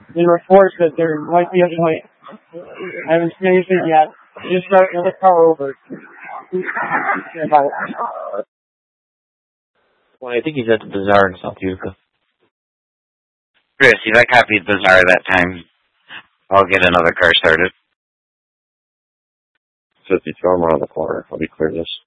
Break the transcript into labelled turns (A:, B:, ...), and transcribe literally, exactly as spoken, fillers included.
A: been reports that there might be a point. I haven't seen anything yet. Just start the car over.
B: Well, I think he's at the bazaar in South Utica.
C: Chris, if I copied bazaar that time, I'll get another car started.
D: fifty-two, I'm around the corner. Let me clear this.